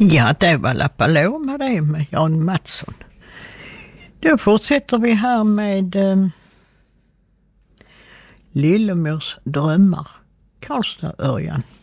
Ja, det var La Paloma det med Jan Mattsson. Då fortsätter vi här med Lillemors drömmar. Karlstad-Örjan.